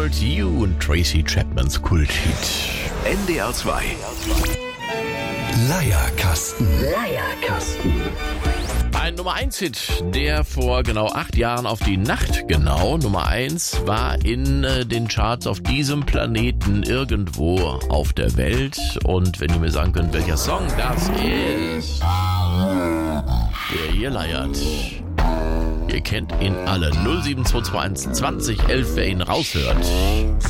World, You und Tracy Chapmans Kulthit. NDR 2. Leierkasten. Ein Nummer 1 Hit, der vor genau 8 Jahren auf die Nacht genau Nummer 1 war in den Charts auf diesem Planeten irgendwo auf der Welt. Und wenn ihr mir sagen könnt, welcher Song das ist, der hier leiert. Ihr kennt ihn alle. 07221 20 11, wer ihn raushört.